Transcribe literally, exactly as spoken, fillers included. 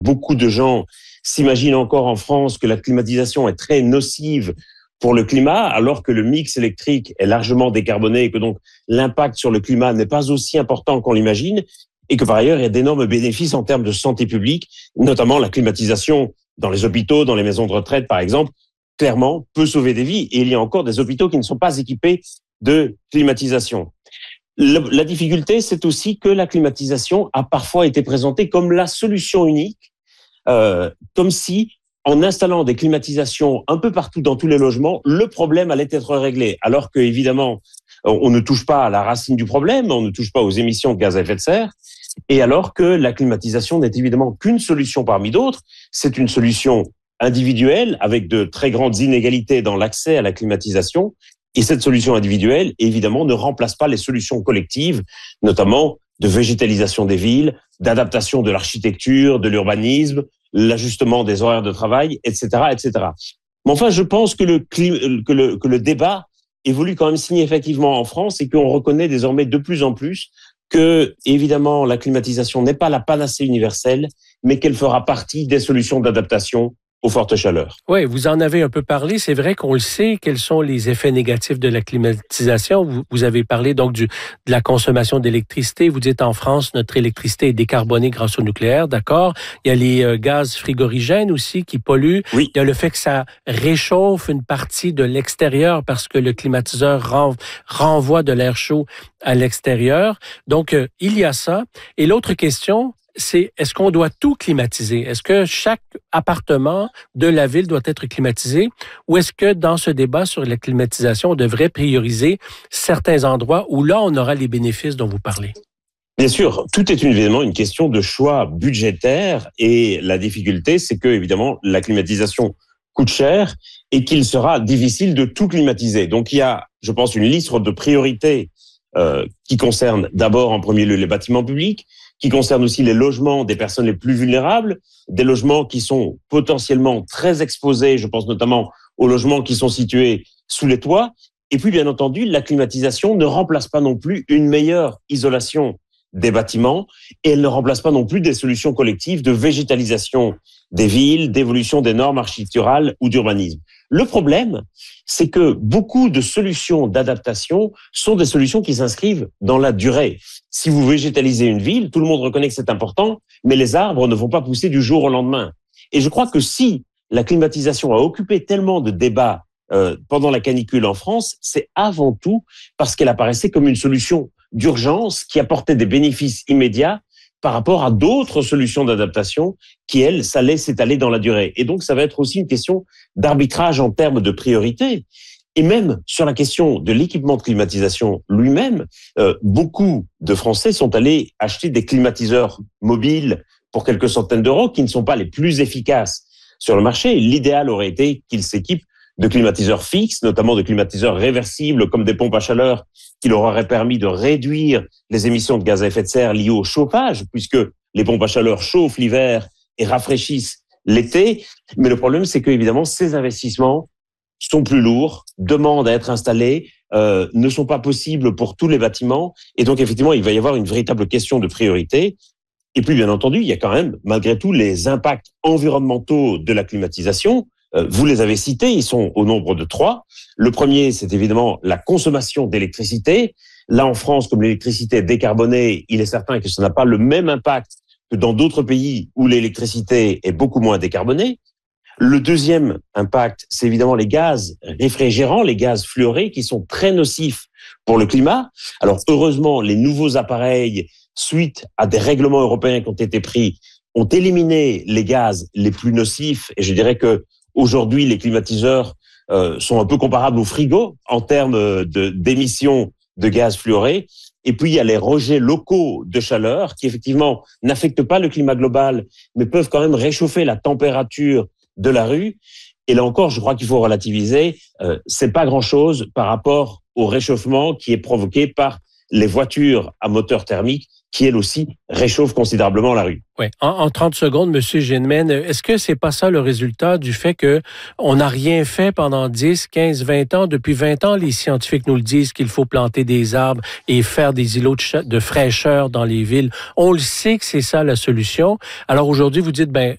beaucoup de gens s'imaginent encore en France que la climatisation est très nocive pour le climat, alors que le mix électrique est largement décarboné et que donc l'impact sur le climat n'est pas aussi important qu'on l'imagine, et que par ailleurs, il y a d'énormes bénéfices en termes de santé publique, notamment la climatisation dans les hôpitaux, dans les maisons de retraite, par exemple, clairement, peut sauver des vies. Et il y a encore des hôpitaux qui ne sont pas équipés de climatisation. Le, la difficulté, c'est aussi que la climatisation a parfois été présentée comme la solution unique, euh, comme si, en installant des climatisations un peu partout dans tous les logements, le problème allait être réglé. Alors que, évidemment, on ne touche pas à la racine du problème, on ne touche pas aux émissions de gaz à effet de serre, et alors que la climatisation n'est évidemment qu'une solution parmi d'autres, c'est une solution individuelle avec de très grandes inégalités dans l'accès à la climatisation, et cette solution individuelle, évidemment, ne remplace pas les solutions collectives, notamment de végétalisation des villes, d'adaptation de l'architecture, de l'urbanisme, l'ajustement des horaires de travail, et cetera, et cetera. Mais enfin, je pense que le, clim- que le, que le débat évolue quand même significativement en France et qu'on reconnaît désormais de plus en plus que, évidemment, la climatisation n'est pas la panacée universelle, mais qu'elle fera partie des solutions d'adaptation aux fortes chaleurs. Oui, vous en avez un peu parlé. C'est vrai qu'on le sait, quels sont les effets négatifs de la climatisation. Vous, vous avez parlé donc du, de la consommation d'électricité. Vous dites en France, notre électricité est décarbonée grâce au nucléaire, d'accord. Il y a les euh, gaz frigorigènes aussi qui polluent. Oui. Il y a le fait que ça réchauffe une partie de l'extérieur parce que le climatiseur ren, renvoie de l'air chaud à l'extérieur. Donc, euh, il y a ça. Et l'autre question, c'est est-ce qu'on doit tout climatiser? Est-ce que chaque appartement de la ville doit être climatisé? Ou est-ce que dans ce débat sur la climatisation, on devrait prioriser certains endroits où là, on aura les bénéfices dont vous parlez? Bien sûr, tout est évidemment une question de choix budgétaire et la difficulté, c'est que, évidemment, la climatisation coûte cher et qu'il sera difficile de tout climatiser. Donc, il y a, je pense, une liste de priorités euh, qui concerne d'abord en premier lieu les bâtiments publics, qui concerne aussi les logements des personnes les plus vulnérables, des logements qui sont potentiellement très exposés, je pense notamment aux logements qui sont situés sous les toits. Et puis, bien entendu, la climatisation ne remplace pas non plus une meilleure isolation des bâtiments et elle ne remplace pas non plus des solutions collectives de végétalisation des villes, d'évolution des normes architecturales ou d'urbanisme. Le problème, c'est que beaucoup de solutions d'adaptation sont des solutions qui s'inscrivent dans la durée. Si vous végétalisez une ville, tout le monde reconnaît que c'est important, mais les arbres ne vont pas pousser du jour au lendemain. Et je crois que si la climatisation a occupé tellement de débats euh, pendant la canicule en France, c'est avant tout parce qu'elle apparaissait comme une solution d'urgence qui apportait des bénéfices immédiats par rapport à d'autres solutions d'adaptation qui, elles, s'allaient s'étaler dans la durée. Et donc, ça va être aussi une question d'arbitrage en termes de priorité. Et même sur la question de l'équipement de climatisation lui-même, euh, beaucoup de Français sont allés acheter des climatiseurs mobiles pour quelques centaines d'euros qui ne sont pas les plus efficaces sur le marché. L'idéal aurait été qu'ils s'équipent de climatiseurs fixes, notamment de climatiseurs réversibles comme des pompes à chaleur qui leur auraient permis de réduire les émissions de gaz à effet de serre liées au chauffage, puisque les pompes à chaleur chauffent l'hiver et rafraîchissent l'été. Mais le problème, c'est que, évidemment, ces investissements sont plus lourds, demandent à être installés, euh, ne sont pas possibles pour tous les bâtiments. Et donc, effectivement, il va y avoir une véritable question de priorité. Et puis, bien entendu, il y a quand même, malgré tout, les impacts environnementaux de la climatisation. Euh, vous les avez cités, ils sont au nombre de trois. Le premier, c'est évidemment la consommation d'électricité. Là, en France, comme l'électricité est décarbonée, il est certain que ça n'a pas le même impact que dans d'autres pays où l'électricité est beaucoup moins décarbonée. Le deuxième impact, c'est évidemment les gaz réfrigérants, les gaz fluorés, qui sont très nocifs pour le climat. Alors, heureusement, les nouveaux appareils, suite à des règlements européens qui ont été pris, ont éliminé les gaz les plus nocifs. Et je dirais que aujourd'hui, les climatiseurs euh, sont un peu comparables aux frigos en termes de, d'émissions de gaz fluorés. Et puis, il y a les rejets locaux de chaleur qui, effectivement, n'affectent pas le climat global, mais peuvent quand même réchauffer la température de la rue. Et là encore, je crois qu'il faut relativiser. Euh, c'est pas grand-chose par rapport au réchauffement qui est provoqué par les voitures à moteur thermique qui, elles aussi, réchauffent considérablement la rue. Oui. En, en trente secondes, M. Ginmen, est-ce que c'est pas ça le résultat du fait que on n'a rien fait pendant dix, quinze, vingt ans? Depuis vingt ans, les scientifiques nous le disent qu'il faut planter des arbres et faire des îlots de, ch- de fraîcheur dans les villes. On le sait que c'est ça la solution. Alors aujourd'hui, vous dites, ben,